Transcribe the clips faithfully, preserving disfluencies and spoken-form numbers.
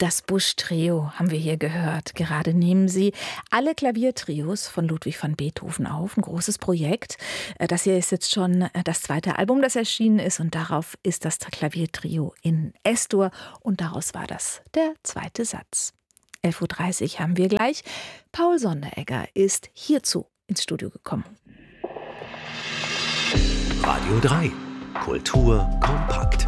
Das Busch-Trio haben wir hier gehört. Gerade nehmen sie alle Klaviertrios von Ludwig van Beethoven auf. Ein großes Projekt. Das hier ist jetzt schon das zweite Album, das erschienen ist. Und darauf ist das Klaviertrio in S-Dur. Und daraus war das der zweite Satz. elf Uhr dreißig haben wir gleich. Paul Sonderegger ist hierzu ins Studio gekommen. Radio drei. Kultur kompakt.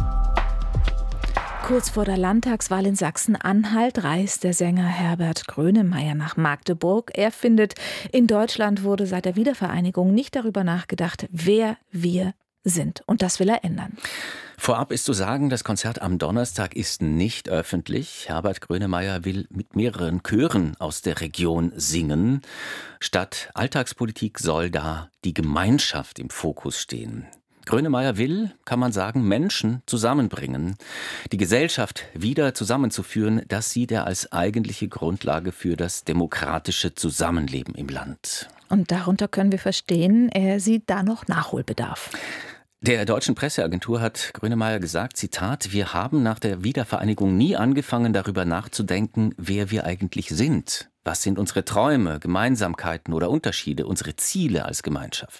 Kurz vor der Landtagswahl in Sachsen-Anhalt reist der Sänger Herbert Grönemeyer nach Magdeburg. Er findet, in Deutschland wurde seit der Wiedervereinigung nicht darüber nachgedacht, wer wir sind. Und das will er ändern. Vorab ist zu sagen, das Konzert am Donnerstag ist nicht öffentlich. Herbert Grönemeyer will mit mehreren Chören aus der Region singen. Statt Alltagspolitik soll da die Gemeinschaft im Fokus stehen. Grönemeyer will, kann man sagen, Menschen zusammenbringen, die Gesellschaft wieder zusammenzuführen, das sieht er als eigentliche Grundlage für das demokratische Zusammenleben im Land. Und darunter können wir verstehen, er sieht da noch Nachholbedarf. Der deutschen Presseagentur hat Grönemeyer gesagt, Zitat, wir haben nach der Wiedervereinigung nie angefangen, darüber nachzudenken, wer wir eigentlich sind. Was sind unsere Träume, Gemeinsamkeiten oder Unterschiede, unsere Ziele als Gemeinschaft?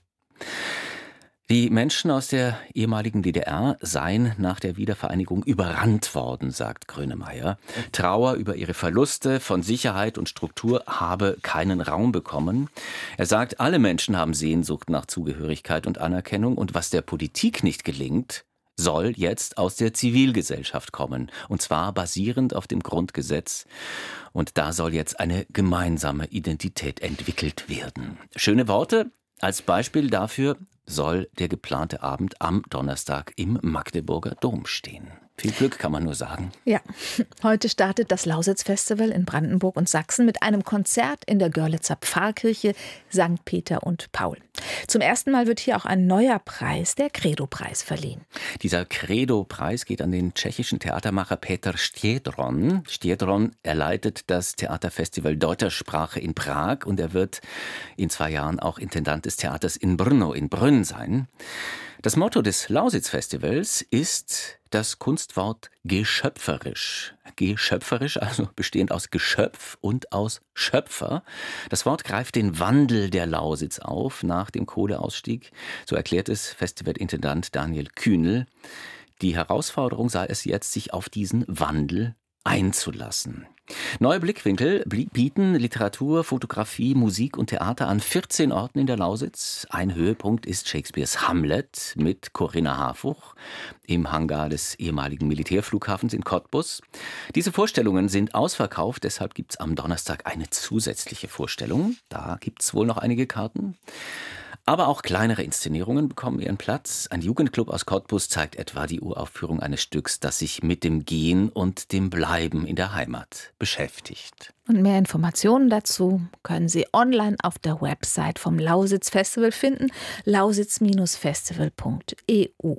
Die Menschen aus der ehemaligen D D R seien nach der Wiedervereinigung überrannt worden, sagt Grönemeyer. Trauer über ihre Verluste von Sicherheit und Struktur habe keinen Raum bekommen. Er sagt, alle Menschen haben Sehnsucht nach Zugehörigkeit und Anerkennung und was der Politik nicht gelingt, soll jetzt aus der Zivilgesellschaft kommen. Und zwar basierend auf dem Grundgesetz. Und da soll jetzt eine gemeinsame Identität entwickelt werden. Schöne Worte. Als Beispiel dafür soll der geplante Abend am Donnerstag im Magdeburger Dom stehen. Viel Glück, kann man nur sagen. Ja, heute startet das Lausitz-Festival in Brandenburg und Sachsen mit einem Konzert in der Görlitzer Pfarrkirche Sankt Peter und Paul. Zum ersten Mal wird hier auch ein neuer Preis, der Credo-Preis, verliehen. Dieser Credo-Preis geht an den tschechischen Theatermacher Peter Štědron. Štědron, er leitet das Theaterfestival Deutscher Sprache in Prag und er wird in zwei Jahren auch Intendant des Theaters in Brno, in Brünn sein. Das Motto des Lausitz-Festivals ist das Kunstwort geschöpferisch. Geschöpferisch, also bestehend aus Geschöpf und aus Schöpfer. Das Wort greift den Wandel der Lausitz auf nach dem Kohleausstieg. So erklärt es Festivalintendant Daniel Kühnel. Die Herausforderung sei es jetzt, sich auf diesen Wandel einzulassen. Neue Blickwinkel bieten Literatur, Fotografie, Musik und Theater an vierzehn Orten in der Lausitz. Ein Höhepunkt ist Shakespeares Hamlet mit Corinna Harfuch im Hangar des ehemaligen Militärflughafens in Cottbus. Diese Vorstellungen sind ausverkauft, deshalb gibt es am Donnerstag eine zusätzliche Vorstellung. Da gibt es wohl noch einige Karten. Aber auch kleinere Inszenierungen bekommen ihren Platz. Ein Jugendclub aus Cottbus zeigt etwa die Uraufführung eines Stücks, das sich mit dem Gehen und dem Bleiben in der Heimat beschäftigt. Und mehr Informationen dazu können Sie online auf der Website vom Lausitz Festival finden, lausitz Festival punkt e u.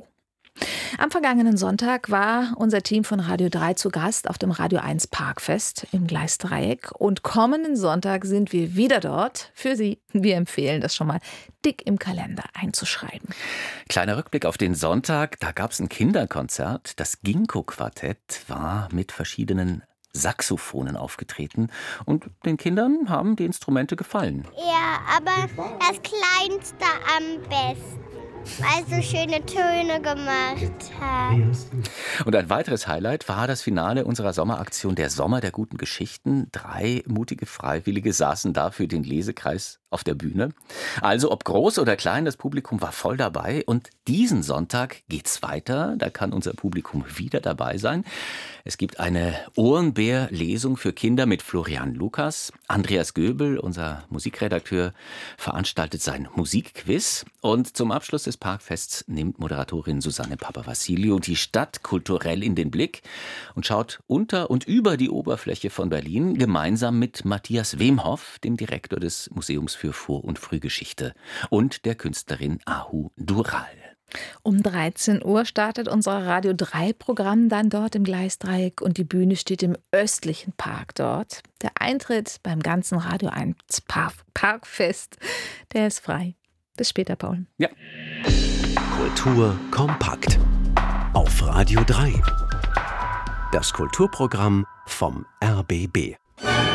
Am vergangenen Sonntag war unser Team von Radio drei zu Gast auf dem Radio eins Parkfest im Gleisdreieck. Und kommenden Sonntag sind wir wieder dort für Sie. Wir empfehlen das schon mal dick im Kalender einzuschreiben. Kleiner Rückblick auf den Sonntag. Da gab es ein Kinderkonzert. Das Ginkgo-Quartett war mit verschiedenen Saxophonen aufgetreten. Und den Kindern haben die Instrumente gefallen. Ja, aber das Kleinste am besten, weil so schöne Töne gemacht hat. Und ein weiteres Highlight war das Finale unserer Sommeraktion Der Sommer der guten Geschichten. Drei mutige Freiwillige saßen da für den Lesekreis auf der Bühne. Also ob groß oder klein, das Publikum war voll dabei. Und diesen Sonntag geht's weiter. Da kann unser Publikum wieder dabei sein. Es gibt eine Ohrenbär-Lesung für Kinder mit Florian Lukas. Andreas Göbel, unser Musikredakteur, veranstaltet sein Musikquiz. Und zum Abschluss des Parkfests nimmt Moderatorin Susanne Papavassiliou die Stadt kulturell in den Blick und schaut unter und über die Oberfläche von Berlin gemeinsam mit Matthias Wemhoff, dem Direktor des Museums für Vor- und Frühgeschichte, und der Künstlerin Ahu Dural. Um dreizehn Uhr startet unser Radio drei Programm dann dort im Gleisdreieck und die Bühne steht im östlichen Park dort. Der Eintritt beim ganzen Radio eins Parkfest, der ist frei. Bis später, Paul. Ja. Kultur kompakt auf Radio drei. Das Kulturprogramm vom R B B.